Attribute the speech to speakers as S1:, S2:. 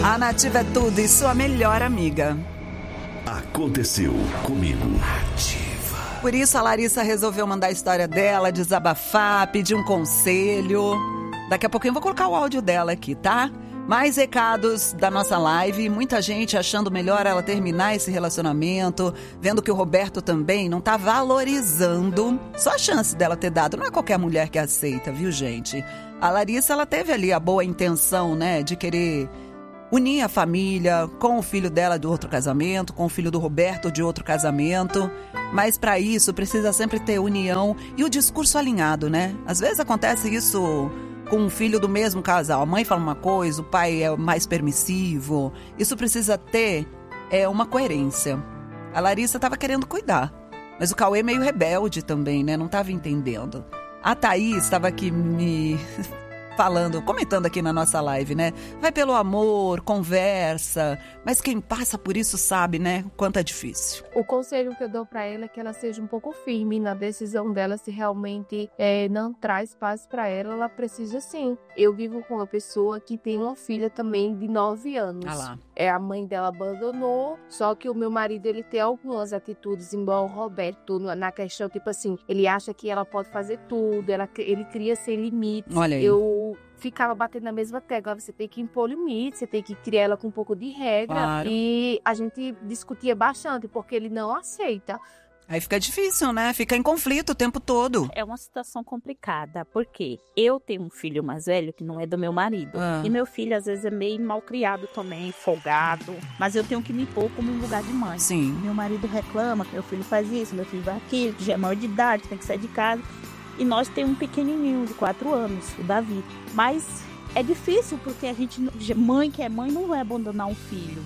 S1: A Nativa é tudo e sua melhor amiga.
S2: Aconteceu comigo.
S1: Por isso a Larissa resolveu mandar a história dela, desabafar, pedir um conselho. Daqui a pouquinho eu vou colocar o áudio dela aqui, tá? Mais recados da nossa live, muita gente achando melhor ela terminar esse relacionamento, vendo que o Roberto também não tá valorizando. Só a chance dela ter dado, não é qualquer mulher que aceita, viu, gente? A Larissa, ela teve ali a boa intenção, né, de querer unir a família com o filho dela de outro casamento, com o filho do Roberto de outro casamento. Mas para isso precisa sempre ter união e o discurso alinhado, né? Às vezes acontece isso com um filho do mesmo casal. A mãe fala uma coisa, o pai é mais permissivo. Isso precisa ter uma coerência. A Larissa estava querendo cuidar, mas o Cauê é meio rebelde também, né? Não estava entendendo. A Thaís estava aqui me comentando aqui na nossa live, né? Vai pelo amor, conversa, mas quem passa por isso sabe, né? O quanto é difícil.
S3: O conselho que eu dou pra ela é que ela seja um pouco firme na decisão dela, se realmente não traz paz pra ela, ela precisa sim. Eu vivo com uma pessoa que tem uma filha também de 9 anos.
S1: Ah lá.
S3: A mãe dela abandonou, só que o meu marido, ele tem algumas atitudes, embora o Roberto, na questão, tipo assim, ele acha que ela pode fazer tudo, ele cria sem limites.
S1: Olha aí.
S3: Eu ficava batendo na mesma tecla, você tem que impor limites, você tem que criar ela com um pouco de regra.
S1: Claro.
S3: E a gente discutia bastante, porque ele não aceita.
S1: Aí fica difícil, né? Fica em conflito o tempo todo.
S4: É uma situação complicada, porque eu tenho um filho mais velho que não é do meu marido. E meu filho, às vezes, é meio malcriado também, folgado. Mas eu tenho que me impor como um lugar de mãe.
S1: Sim.
S4: Meu marido reclama que meu filho faz isso, meu filho vai aquilo, que já é maior de idade, tem que sair de casa. E nós temos um pequenininho de 4 anos, o Davi. Mas é difícil, porque a gente, mãe que é mãe, não vai abandonar um filho.